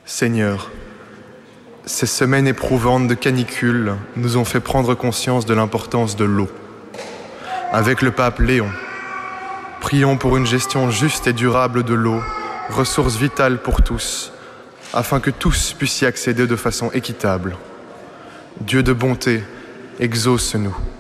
Seigneur, ces semaines éprouvantes de canicule nous ont fait prendre conscience de l'importance de l'eau. Avec le pape Léon, prions pour une gestion juste et durable de l'eau, ressource vitale pour tous, afin que tous puissent y accéder de façon équitable. Dieu de bonté, exauce-nous.